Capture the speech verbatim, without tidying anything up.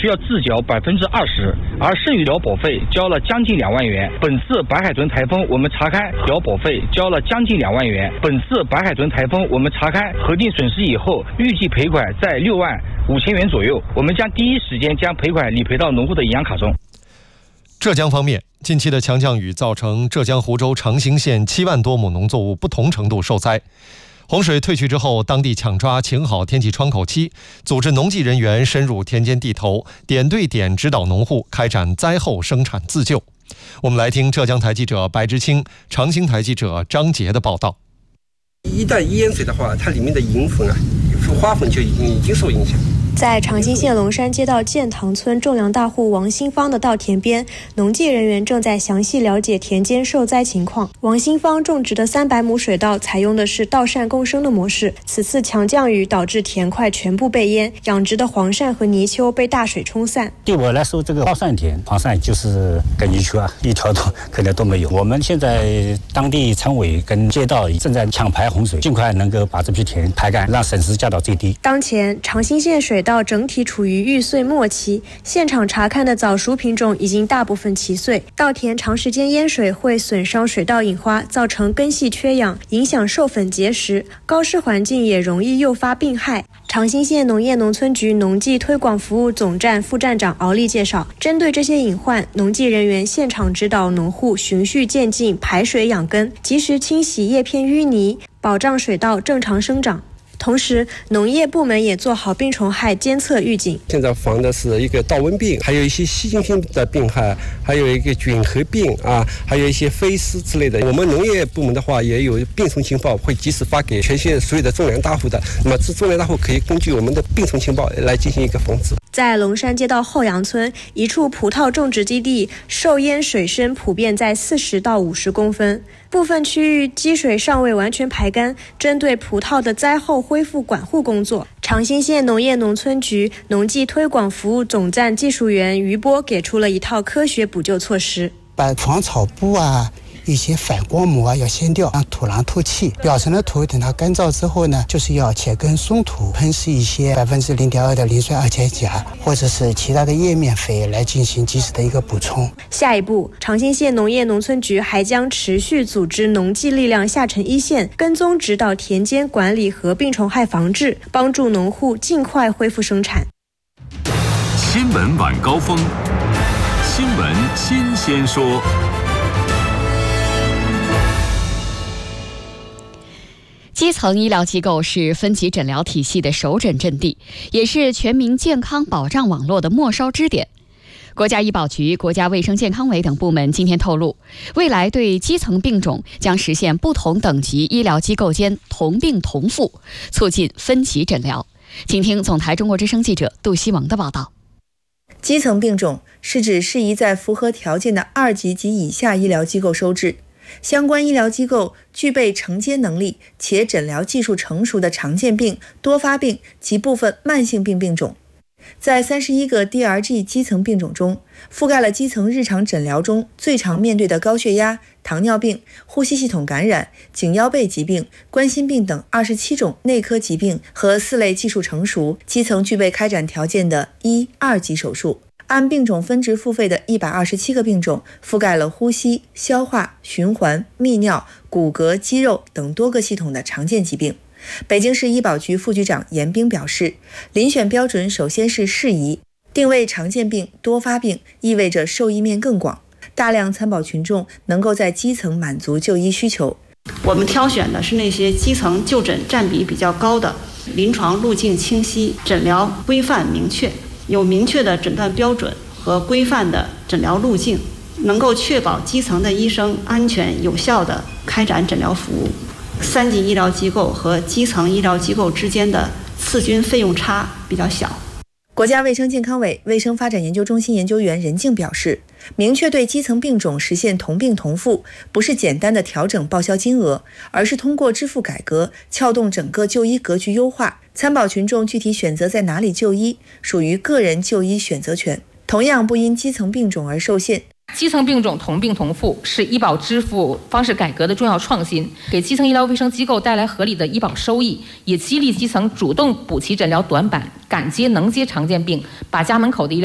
需要自缴百分之二十，而剩余疗保费交了将近两万元。本次白海豚台风我们查开疗保费交了将近两万元。本次白海豚台风我们查开核定损失以后，预计赔款在六万五千元左右。我们将第一时间将赔款理赔到农户的银行卡中。 浙江方面，近期的强降雨造成浙江湖州长兴县七万多亩农作物不同程度受灾。洪水退去之后，当地抢抓请好天气窗口期，组织农技人员深入田间地头，点对点指导农户开展灾后生产自救。我们来听浙江台记者白之清、长兴台记者张杰的报道。 一旦淹水的话，它里面的银粉啊、花粉就已经已经受影响。 在长兴县龙山街道建塘村种粮大户王新芳的稻田边，农技人员正在详细了解田间受灾情况。王新芳种植的三百亩水稻采用的是稻扇共生的模式，此次强降雨导致田块全部被淹，养殖的黄鳝和泥鳅被大水冲散。 对我来说，这个稻扇田黄鳝就是跟泥鳅啊，一条都可能都没有。我们现在当地村委跟街道正在抢排洪水，尽快能够把这批田排干，让损失降到最低。 当前长兴县水稻整体处于育穗末期，现场查看的早熟品种已经大部分齐穗。稻田长时间淹水会损伤水稻引花，造成根系缺氧，影响授粉结实。高湿环境也容易诱发病害。长兴县农业农村局农技推广服务总站副站长敖丽介绍，针对这些隐患，农技人员现场指导农户循序渐进排水养根，及时清洗叶片淤泥，保障水稻正常生长。同时，农业部门也做好病虫害监测预警。 现在防的是一个稻瘟病，还有一些细菌性的病害，还有一个菌核病啊，还有一些飞虱之类的。我们农业部门的话也有病虫情报，会及时发给全县所有的种粮大户的。那么这种粮大户可以根据我们的病虫情报来进行一个防治。 在龙山街道后阳村一处葡萄种植基地，受淹水深普遍在四十到五十公分，部分区域积水尚未完全排干。针对葡萄的灾后恢复管护工作，长兴县农业农村局农技推广服务总站技术员于波给出了一套科学补救措施。 把防草布啊、一些反光膜啊要掀掉，让土壤透气。表层的土等它干燥之后呢，就是要切根松土，喷施一些百分之零点二的磷酸二钾钾，或者是其他的叶面肥来进行及时的一个补充。 下一步，长兴县农业农村局还将持续组织农技力量下沉一线，跟踪指导田间管理和病虫害防治，帮助农户尽快恢复生产。 新闻晚高峰，新闻新鲜说。 基层医疗机构是分级诊疗体系的首诊阵地，也是全民健康保障网络的末梢支点。国家医保局、国家卫生健康委等部门今天透露，未来对基层病种将实现不同等级医疗机构间同病同付，促进分级诊疗。请听总台中国之声记者杜希萌的报道。 基层病种是指适宜在符合条件的二级及以下医疗机构收治，相关医疗机构具备承接能力且诊疗技术成熟的常见病、多发病及部分慢性病病种。在三十一个 D R G 基层病种中，覆盖了基层日常诊疗中最常面对的高血压、糖尿病、呼吸系统感染、颈腰背疾病、冠心病等二十七种内科疾病和四类技术成熟、基层具备开展条件的一、二级手术。按病种分值付费的一百二十七个病种，覆盖了呼吸、消化、循环、泌尿、骨骼、肌肉等多个系统的常见疾病。北京市医保局副局长严兵表示，遴选标准首先是适宜，定位常见病、多发病，意味着受益面更广，大量参保群众能够在基层满足就医需求。 我们挑选的是那些基层就诊占比比较高的，临床路径清晰，诊疗规范明确，有明确的诊断标准和规范的诊疗路径，能够确保基层的医生安全有效地开展诊疗服务。三级医疗机构和基层医疗机构之间的次均费用差比较小。 国家卫生健康委卫生发展研究中心研究员任静表示，明确对基层病种实现同病同付，不是简单的调整报销金额，而是通过支付改革撬动整个就医格局优化，参保群众具体选择在哪里就医，属于个人就医选择权，同样不因基层病种而受限。 基层病种同病同付是医保支付方式改革的重要创新，给基层医疗卫生机构带来合理的医保收益，也激励基层主动补齐诊疗短板，敢接能接常见病，把家门口的医疗